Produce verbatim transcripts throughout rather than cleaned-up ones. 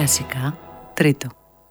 Κλασικά τρίτο.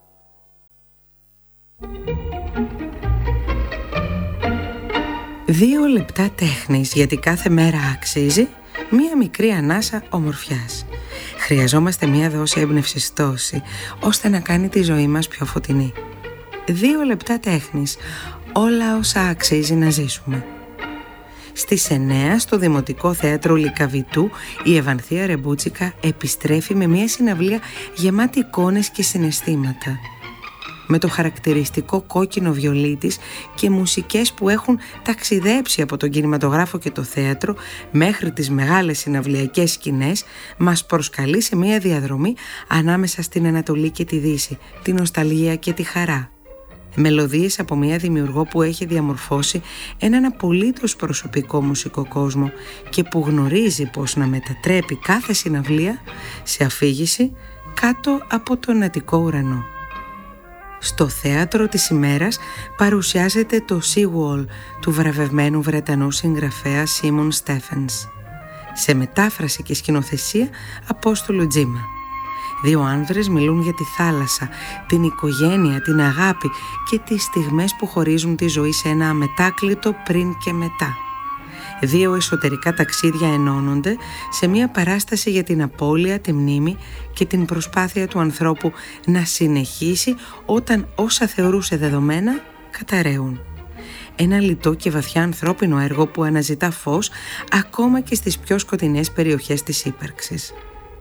Δύο λεπτά τέχνης, γιατί κάθε μέρα αξίζει μία μικρή ανάσα ομορφιάς. Χρειαζόμαστε μία δόση έμπνευσης τόση, ώστε να κάνει τη ζωή μας πιο φωτεινή. Δύο λεπτά τέχνης, όλα όσα αξίζει να ζήσουμε. Στις εννέα στο Δημοτικό Θέατρο Λυκαβητού η Ευανθία Ρεμπούτσικα επιστρέφει με μια συναυλία γεμάτη εικόνες και συναισθήματα. Με το χαρακτηριστικό κόκκινο βιολί της και μουσικές που έχουν ταξιδέψει από τον κινηματογράφο και το θέατρο μέχρι τις μεγάλες συναυλιακές σκηνές, μας προσκαλεί σε μια διαδρομή ανάμεσα στην Ανατολή και τη Δύση, τη νοσταλγία και τη χαρά. Μελωδίες από μια δημιουργό που έχει διαμορφώσει έναν απολύτως προσωπικό μουσικό κόσμο και που γνωρίζει πώς να μετατρέπει κάθε συναυλία σε αφήγηση κάτω από τον Αττικό ουρανό. Στο θέατρο της ημέρας παρουσιάζεται το Seawall του βραβευμένου Βρετανού συγγραφέα Σίμον Στέφενς, σε μετάφραση και σκηνοθεσία Απόστολου Τζίμα. Δύο άνδρες μιλούν για τη θάλασσα, την οικογένεια, την αγάπη και τις στιγμές που χωρίζουν τη ζωή σε ένα αμετάκλητο πριν και μετά. Δύο εσωτερικά ταξίδια ενώνονται σε μια παράσταση για την απώλεια, τη μνήμη και την προσπάθεια του ανθρώπου να συνεχίσει όταν όσα θεωρούσε δεδομένα καταραίουν. Ένα λιτό και βαθιά ανθρώπινο έργο που αναζητά φως ακόμα και στις πιο σκοτεινές περιοχές της ύπαρξης.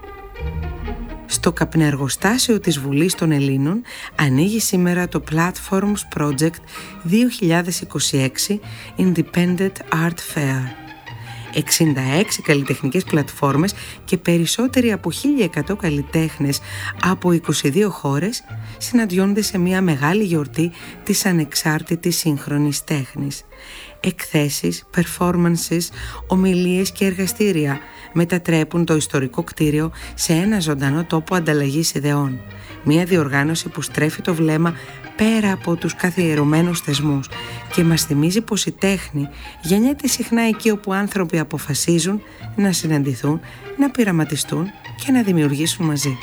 Στο καπνεργοστάσιο της Βουλής των Ελλήνων ανοίγει σήμερα το Platforms Project δύο χιλιάδες είκοσι έξι Independent Art Fair. εξήντα έξι καλλιτεχνικές πλατφόρμες και περισσότεροι από χίλια εκατό καλλιτέχνες από είκοσι δύο χώρες συναντιόνται σε μια μεγάλη γιορτή της ανεξάρτητης σύγχρονης τέχνης. Εκθέσεις, performances, ομιλίες και εργαστήρια μετατρέπουν το ιστορικό κτίριο σε ένα ζωντανό τόπο ανταλλαγής ιδεών. Μια διοργάνωση που στρέφει το βλέμμα πέρα από τους καθιερωμένους θεσμούς και μας θυμίζει πως η τέχνη γεννιέται συχνά εκεί όπου άνθρωποι αποφασίζουν να συναντηθούν, να πειραματιστούν και να δημιουργήσουν μαζί.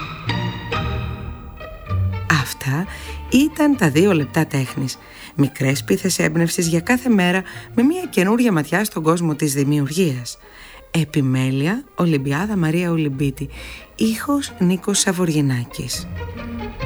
Αυτά ήταν τα δύο λεπτά τέχνης. Μικρές πίθες έμπνευσης για κάθε μέρα με μια καινούρια ματιά στον κόσμο της δημιουργίας. Επιμέλεια Ολυμπιάδα Μαρία Ολυμπίτη. Ήχος Νίκος Σαβοργινάκης.